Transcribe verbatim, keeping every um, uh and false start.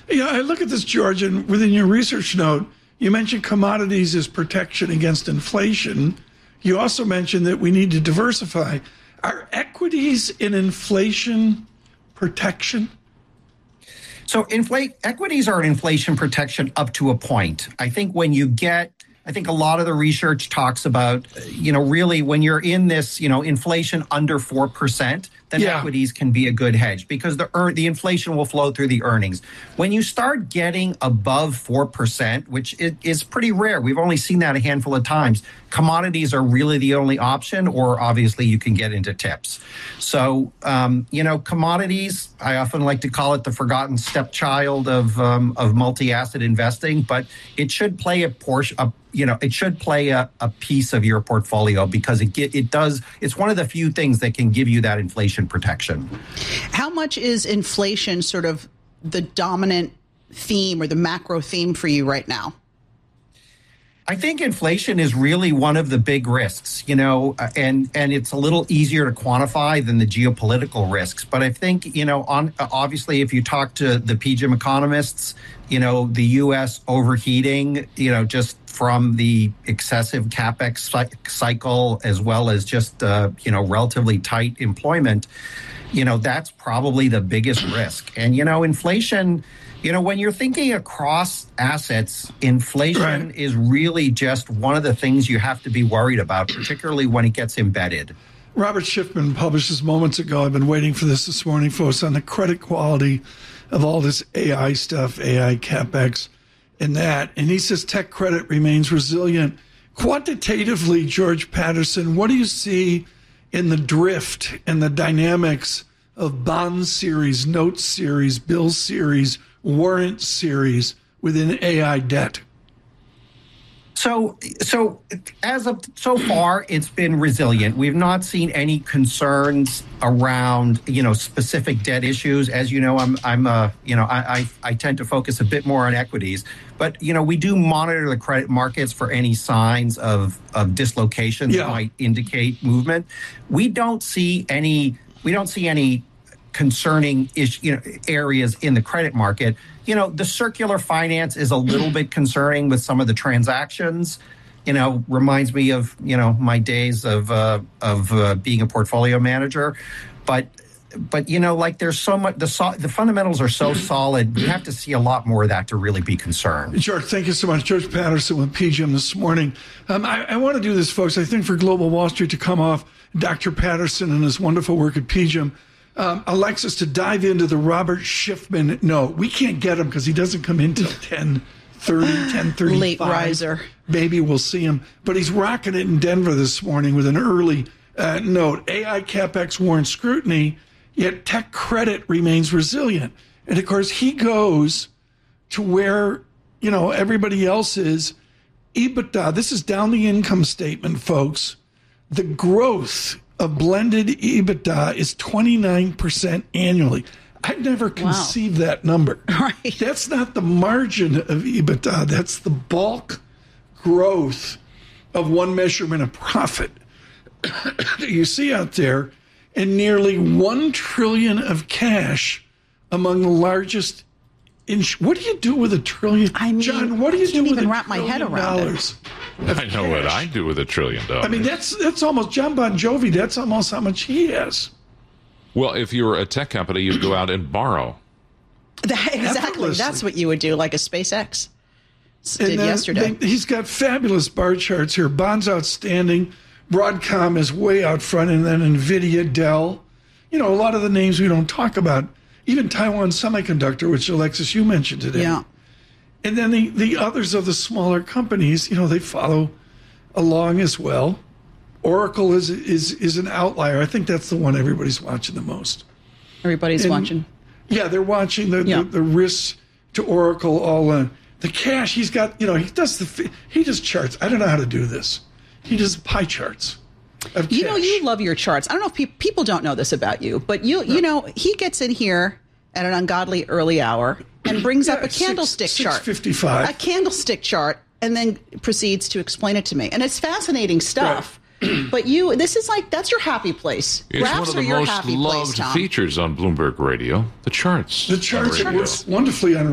Yeah, I look at this, George, and within your research note, you mentioned commodities as protection against inflation. You also mentioned that we need to diversify. Are equities in inflation protection? So inflate equities are an inflation protection up to a point. I think when you get, I think a lot of the research talks about, you know, really when you're in this, you know, inflation under four percent, then yeah. equities can be a good hedge because the earn, the inflation will flow through the earnings. When you start getting above four percent, which is pretty rare, we've only seen that a handful of times, commodities are really the only option, or obviously you can get into tips. So, um, you know, commodities, I often like to call it the forgotten stepchild of um, of multi-asset investing, but it should play a portion, a, you know, it should play a, a piece of your portfolio because it get, it does, it's one of the few things that can give you that inflation protection. How much is inflation sort of the dominant theme or the macro theme for you right now? I think inflation is really one of the big risks, you know, and, and it's a little easier to quantify than the geopolitical risks. But I think, you know, on obviously, if you talk to the P G I M economists, you know, the U S overheating, you know, just from the excessive capex cycle, as well as just, uh, you know, relatively tight employment, you know, that's probably the biggest risk. And, you know, inflation, you know, when you're thinking across assets, inflation right. is really just one of the things you have to be worried about, particularly when it gets embedded. Robert Schiffman published this moments ago. I've been waiting for this this morning, folks, on the credit quality of all this A I stuff, A I CapEx and that. And he says tech credit remains resilient. Quantitatively, George Patterson, what do you see in the drift and the dynamics of bond series, note series, bill series, warrant series within A I debt? So, so as of so far, it's been resilient. We've not seen any concerns around, you know, specific debt issues. As you know, I'm, I'm, uh, you know, I, I, I tend to focus a bit more on equities, but you know, we do monitor the credit markets for any signs of of dislocation yeah. that might indicate movement. We don't see any. We don't see any concerning ish, you know, areas in the credit market. You know, the circular finance is a little bit concerning with some of the transactions. You know, reminds me of, you know, my days of uh, of uh, being a portfolio manager. But, but you know, like there's so much, the, so, the fundamentals are so solid, you have to see a lot more of that to really be concerned. George, thank you so much. George Patterson with P G I M this morning. Um, I, I want to do this, folks. I think for Global Wall Street to come off Doctor Patterson and his wonderful work at P G I M, Um, Alexis, to dive into the Robert Schiffman. No, we can't get him because he doesn't come in till ten thirty, ten thirty-five. Late riser. Maybe we'll see him. But he's rocking it in Denver this morning with an early uh, note. A I CapEx warrants scrutiny, yet tech credit remains resilient. And, of course, he goes to where, you know, everybody else is. EBITDA, this is down the income statement, folks. The growth of blended EBITDA is twenty-nine percent annually. I've never conceived wow. that number. Right. That's not the margin of EBITDA. That's the bulk growth of one measurement of profit that you see out there, and nearly one trillion of cash among the largest. Ins- what do you do with a trillion? I mean, John, what do you I can't do with even a wrap my head trillion around dollars? it. I know what I do with a trillion dollars. I mean, that's that's almost John Bon Jovi. That's almost how much he has. Well, if you were a tech company, you'd go out and borrow. That, exactly. That's what you would do, like a SpaceX did and then, yesterday. Then he's got fabulous bar charts here. Bond's outstanding. Broadcom is way out front, and then NVIDIA, Dell. You know, a lot of the names we don't talk about. Even Taiwan Semiconductor, which, Alexis, you mentioned today. Yeah. And then the, the others of the smaller companies, you know, they follow along as well. Oracle is is is an outlier. I think that's the one everybody's watching the most. Everybody's and, watching. Yeah, they're watching the, yeah. the, the risks to Oracle all in. The cash, he's got, you know, he does the, he does charts. I don't know how to do this. He does pie charts. Of you cash. know, you love your charts. I don't know if pe- people don't know this about you, but you, no. you know, he gets in here at an ungodly early hour and brings yeah, up a candlestick six, chart. six fifty-five. A candlestick chart, and then proceeds to explain it to me. And it's fascinating stuff. Right. But you, this is like, that's your happy place. It's Graphs one of are the your most happy loved place, Tom. features on Bloomberg Radio, the charts. The charts work wonderfully on